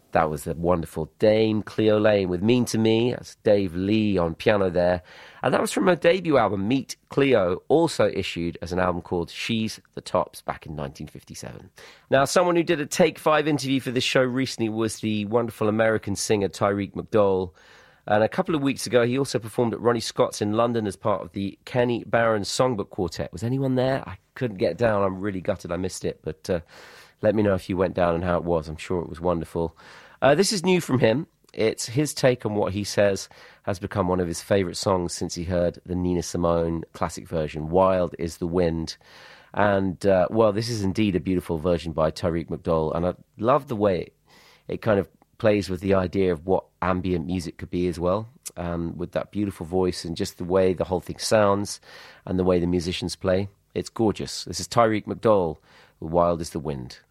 That was the wonderful Dame Cleo Lane with Mean to Me. That's Dave Lee on piano there. And that was from her debut album, Meet Cleo, also issued as an album called She's the Tops back in 1957. Now, someone who did a Take 5 interview for this show recently was the wonderful American singer Tyreek McDowell. And a couple of weeks ago, he also performed at Ronnie Scott's in London as part of the Kenny Barron Songbook Quartet. Was anyone there? I couldn't get down. I'm really gutted I missed it, but let me know if you went down and how it was. I'm sure it was wonderful. This is new from him. It's his take on what he says has become one of his favourite songs since he heard the Nina Simone classic version, Wild is the Wind. And, well, this is indeed a beautiful version by Tyreek McDowell, and I love the way it kind of plays with the idea of what ambient music could be as well, with that beautiful voice and just the way the whole thing sounds and the way the musicians play. It's gorgeous. This is Tyreek McDowell with Wild is the Wind.